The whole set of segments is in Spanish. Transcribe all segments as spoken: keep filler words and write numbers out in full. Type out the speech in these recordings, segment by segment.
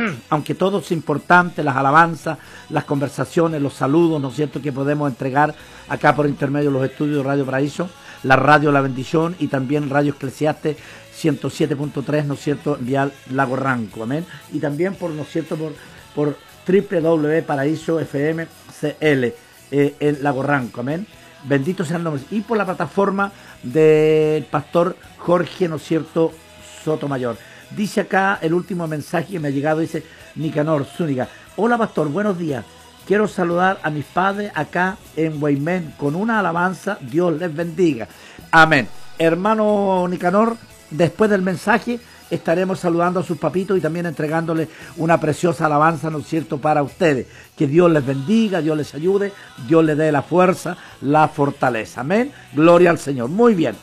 aunque todo es importante, las alabanzas, las conversaciones, los saludos, ¿no es cierto?, que podemos entregar acá por intermedio de los estudios de Radio Paraíso, la Radio La Bendición y también Radio Eclesiastes ciento siete punto tres, ¿no es cierto?, Vial Lago Ranco, amén. Y también por, ¿no es cierto?, por, por doble u doble u doble u punto paraíso f m c l eh, en Lago Ranco, amén. Bendito sea el nombre. Y por la plataforma del pastor Jorge, ¿no es cierto?, Sotomayor. Dice acá el último mensaje que me ha llegado, dice Nicanor Zúñiga. Hola pastor, buenos días. Quiero saludar a mis padres acá en Guaymén con una alabanza. Dios les bendiga. Amén. Hermano Nicanor, después del mensaje estaremos saludando a sus papitos y también entregándole una preciosa alabanza, ¿no es cierto?, para ustedes. Que Dios les bendiga, Dios les ayude, Dios les dé la fuerza, la fortaleza. Amén. Gloria al Señor. Muy bien.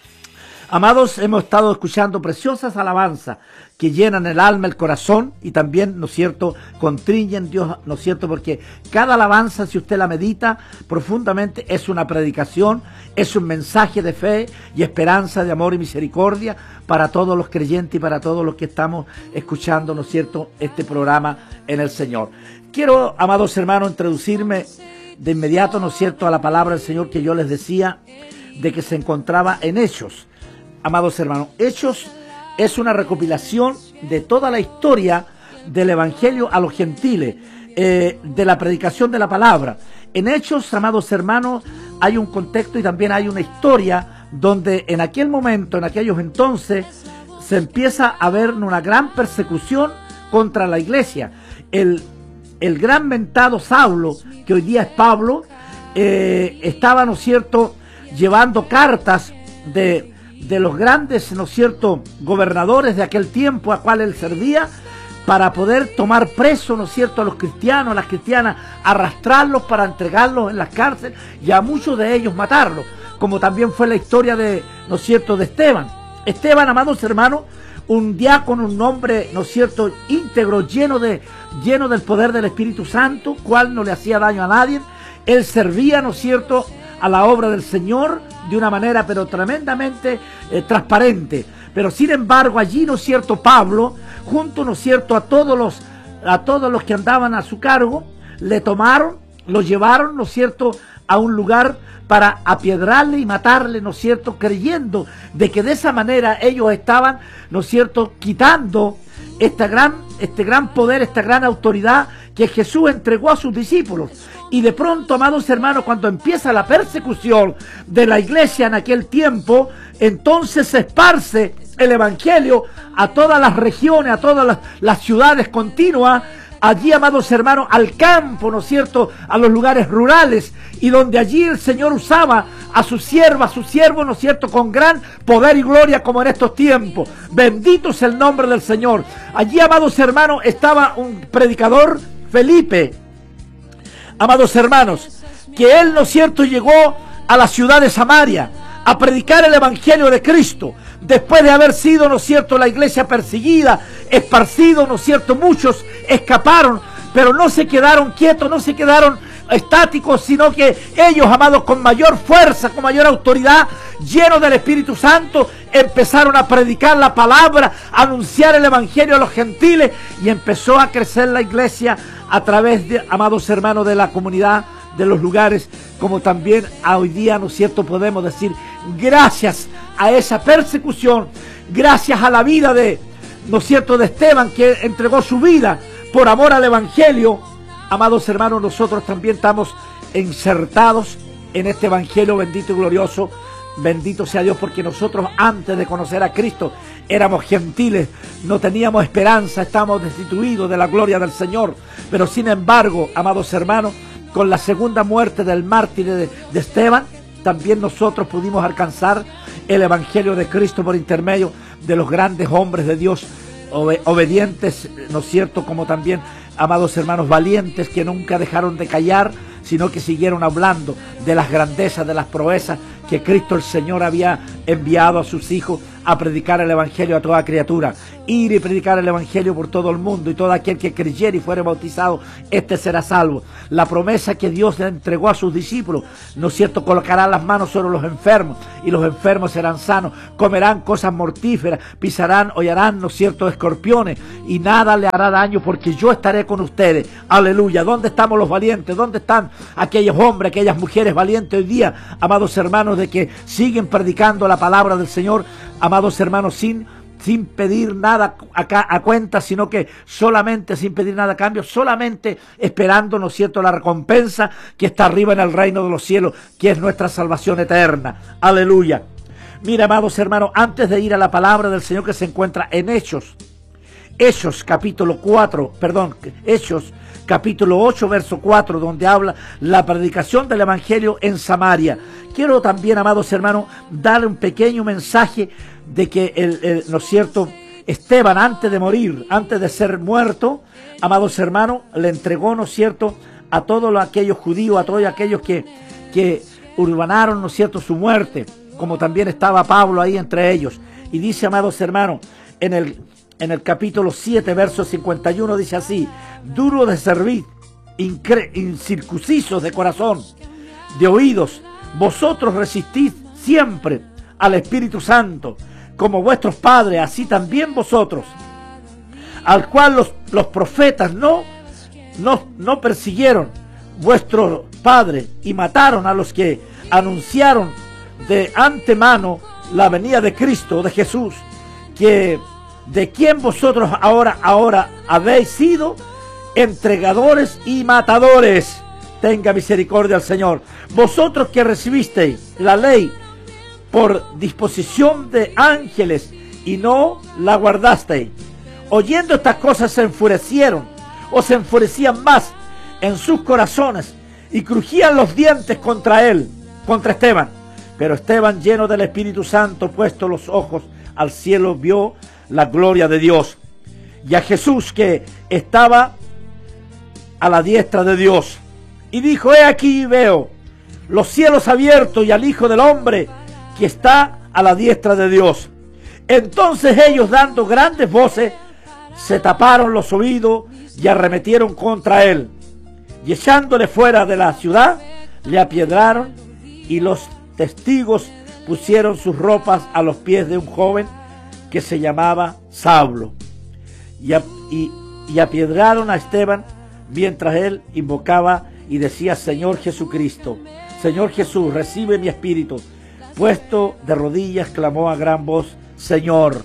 Amados, hemos estado escuchando preciosas alabanzas que llenan el alma, el corazón y también, ¿no es cierto?, contriñen Dios, ¿no es cierto?, porque cada alabanza, si usted la medita profundamente, es una predicación, es un mensaje de fe y esperanza, de amor y misericordia para todos los creyentes y para todos los que estamos escuchando, ¿no es cierto?, este programa en el Señor. Quiero, amados hermanos, introducirme de inmediato, ¿no es cierto?, a la palabra del Señor que yo les decía de que se encontraba en Hechos. Amados hermanos, Hechos es una recopilación de toda la historia del Evangelio a los gentiles, eh, de la predicación de la palabra. En Hechos, amados hermanos, hay un contexto y también hay una historia donde en aquel momento, en aquellos entonces, se empieza a ver una gran persecución contra la iglesia. El, el gran mentado Saulo, que hoy día es Pablo, eh, estaba, ¿no es cierto?, llevando cartas de... de los grandes, ¿no es cierto?, gobernadores de aquel tiempo a cual él servía, para poder tomar preso, ¿no es cierto?, a los cristianos, a las cristianas, arrastrarlos para entregarlos en las cárceles y a muchos de ellos matarlos, como también fue la historia de, ¿no es cierto?, de Esteban. Esteban, amados hermanos, un diácono, un hombre, ¿no es cierto?, íntegro, lleno de, lleno del poder del Espíritu Santo, cual no le hacía daño a nadie. Él servía, ¿no es cierto?, a la obra del Señor de una manera pero tremendamente eh, transparente. Pero sin embargo allí, ¿no es cierto?, Pablo, junto, ¿no es cierto?, a todos los a todos los que andaban a su cargo, le tomaron, lo llevaron, ¿no es cierto?, a un lugar para apiedrarle y matarle, ¿no es cierto?, creyendo de que de esa manera ellos estaban, ¿no es cierto?, quitando esta gran, este gran poder, esta gran autoridad que Jesús entregó a sus discípulos. Y de pronto, amados hermanos, cuando empieza la persecución de la iglesia en aquel tiempo, entonces se esparce el evangelio a todas las regiones, a todas las, las ciudades continuas, allí, amados hermanos, al campo, ¿no es cierto?, a los lugares rurales, y donde allí el Señor usaba a su sierva, a su siervo, ¿no es cierto?, con gran poder y gloria como en estos tiempos. Bendito es el nombre del Señor. Allí, amados hermanos, estaba un predicador, Felipe, amados hermanos, que él, ¿no es cierto?, llegó a la ciudad de Samaria a predicar el evangelio de Cristo, después de haber sido, ¿no es cierto?, la iglesia perseguida, esparcido, ¿no es cierto?, muchos escaparon, pero no se quedaron quietos, no se quedaron estáticos, sino que ellos, amados, con mayor fuerza, con mayor autoridad, llenos del Espíritu Santo, empezaron a predicar la palabra, a anunciar el evangelio a los gentiles, y empezó a crecer la iglesia a través de, amados hermanos, de la comunidad, de los lugares, como también a hoy día, ¿no es cierto?, podemos decir, gracias a esa persecución, gracias a la vida de, ¿no es cierto?, de Esteban, que entregó su vida por amor al evangelio. Amados hermanos, nosotros también estamos insertados en este evangelio bendito y glorioso. Bendito sea Dios, porque nosotros antes de conocer a Cristo éramos gentiles, no teníamos esperanza, estábamos destituidos de la gloria del Señor. Pero sin embargo, amados hermanos, con la segunda muerte del mártir de, de Esteban, también nosotros pudimos alcanzar el evangelio de Cristo por intermedio de los grandes hombres de Dios, obed obedientes, ¿no es cierto?, como también, amados hermanos, valientes, que nunca dejaron de callar, sino que siguieron hablando de las grandezas, de las proezas que Cristo el Señor había enviado a sus hijos a predicar el evangelio a toda criatura. ir y predicar el evangelio por todo el mundo, y todo aquel que creyere y fuere bautizado, este será salvo. La promesa que Dios le entregó a sus discípulos, ¿no es cierto? Colocará las manos sobre los enfermos y los enfermos serán sanos, comerán cosas mortíferas, pisarán, hollarán, ¿no es cierto?, escorpiones, y nada le hará daño, porque yo estaré con ustedes. Aleluya. ¿Dónde estamos los valientes? ¿Dónde están aquellos hombres, aquellas mujeres valientes hoy día, amados hermanos, de que siguen predicando la palabra del Señor, amados hermanos, sin sin pedir nada a, a cuenta, sino que solamente, sin pedir nada a cambio, solamente esperando, ¿no es cierto?, la recompensa que está arriba en el reino de los cielos, que es nuestra salvación eterna? Aleluya. Mira, amados hermanos, antes de ir a la palabra del Señor que se encuentra en Hechos, Hechos capítulo cuatro, perdón, Hechos capítulo ocho, verso cuatro, donde habla la predicación del evangelio en Samaria. Quiero también, amados hermanos, darle un pequeño mensaje de que, el, el, ¿no es cierto?, Esteban, antes de morir, antes de ser muerto, amados hermanos, le entregó, ¿no es cierto?, a todos aquellos judíos, a todos aquellos que, que urbanaron, ¿no es cierto?, su muerte, como también estaba Pablo ahí entre ellos. Y dice, amados hermanos, en el, en el capítulo siete, verso cincuenta y uno, dice así: duro de servir, incircuncisos de corazón, de oídos, vosotros resistid siempre al Espíritu Santo, como vuestros padres, así también vosotros, al cual los, los profetas no, no, no persiguieron vuestros padres y mataron a los que anunciaron de antemano la venida de Cristo, de Jesús, que de quien vosotros ahora, ahora habéis sido entregadores y matadores. Tenga misericordia al Señor. Vosotros que recibisteis la ley por disposición de ángeles y no la guardasteis, oyendo estas cosas se enfurecieron, o se enfurecían más en sus corazones, y crujían los dientes contra él, contra Esteban. Pero Esteban, lleno del Espíritu Santo, puesto los ojos al cielo, vio la gloria de Dios y a Jesús que estaba a la diestra de Dios, y dijo: he aquí veo los cielos abiertos y al Hijo del Hombre que está a la diestra de Dios. Entonces ellos, dando grandes voces, se taparon los oídos y arremetieron contra él, y echándole fuera de la ciudad, le apiedraron, y los testigos pusieron sus ropas a los pies de un joven que se llamaba Saulo, y, a, y, y apiedraron a Esteban mientras él invocaba y decía: Señor Jesucristo, Señor Jesús, recibe mi espíritu. Puesto de rodillas, clamó a gran voz: Señor,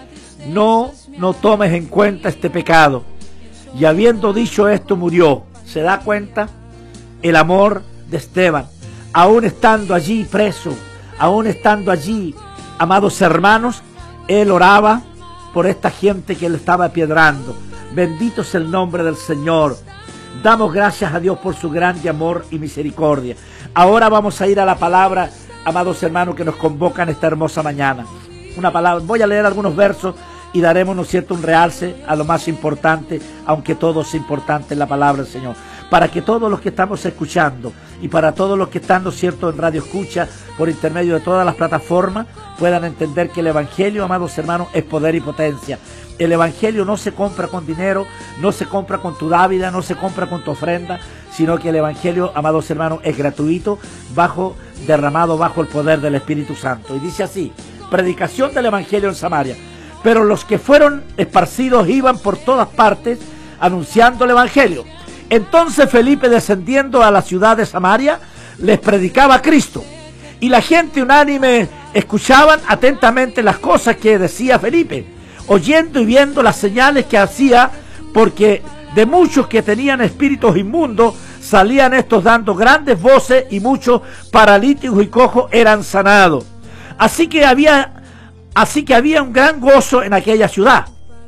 no, no tomes en cuenta este pecado. Y habiendo dicho esto, murió. ¿Se da cuenta? El amor de Esteban, aún estando allí preso, aún estando allí, amados hermanos, él oraba por esta gente que le estaba apiedrando. Bendito es el nombre del Señor. Damos gracias a Dios por su grande amor y misericordia. Ahora vamos a ir a la palabra, amados hermanos, que nos convocan esta hermosa mañana. Una palabra, voy a leer algunos versos y daremos, ¿no es cierto?, un realce a lo más importante, aunque todo es importante en la palabra del Señor, para que todos los que estamos escuchando y para todos los que están, ¿no es cierto?, en Radio Escucha, por intermedio de todas las plataformas, puedan entender que el Evangelio, amados hermanos, es poder y potencia. El Evangelio no se compra con dinero, no se compra con tu dávida, no se compra con tu ofrenda, sino que el Evangelio, amados hermanos, es gratuito, bajo, derramado bajo el poder del Espíritu Santo. Y dice así: predicación del Evangelio en Samaria. Pero los que fueron esparcidos iban por todas partes anunciando el Evangelio. Entonces Felipe, descendiendo a la ciudad de Samaria, les predicaba a Cristo. Y la gente unánime escuchaban atentamente las cosas que decía Felipe, oyendo y viendo las señales que hacía, porque de muchos que tenían espíritus inmundos salían estos dando grandes voces, y muchos paralíticos y cojos eran sanados. Así que había, así que había un gran gozo en aquella ciudad.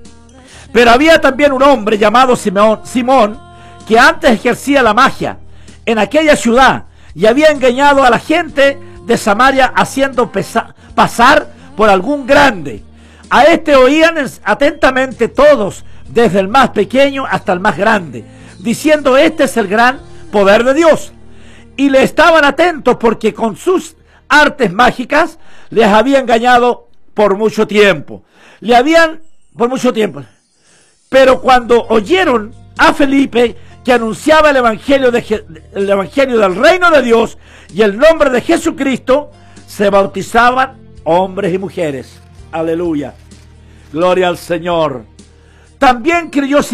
Pero había también un hombre llamado Simón, Simón, que antes ejercía la magia en aquella ciudad y había engañado a la gente de Samaria, haciendo pesa, pasar por algún grande. A este oían atentamente todos, desde el más pequeño hasta el más grande, diciendo: este es el gran poder de Dios. Y le estaban atentos, porque con sus artes mágicas les había engañado por mucho tiempo. Le habían por mucho tiempo. Pero cuando oyeron a Felipe que anunciaba el evangelio, de, el evangelio del reino de Dios y el nombre de Jesucristo, se bautizaban hombres y mujeres. Aleluya. Gloria al Señor. También creyó